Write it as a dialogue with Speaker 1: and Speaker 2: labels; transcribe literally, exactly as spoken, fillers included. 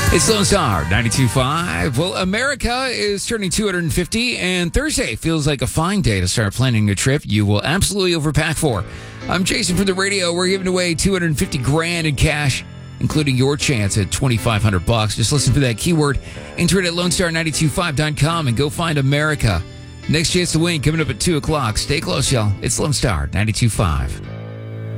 Speaker 1: It's Lone Star ninety-two point five. Well, America is turning two hundred fifty, and Thursday feels like a fine day to start planning a trip you will absolutely overpack for. I'm Jason from the radio. We're giving away two hundred fifty grand in cash, including your chance at twenty-five hundred bucks. Just listen for that keyword, enter it at lone star nine two five dot com, and go find America. Next chance to win coming up at two o'clock. Stay close, y'all. It's Lone Star ninety-two point five.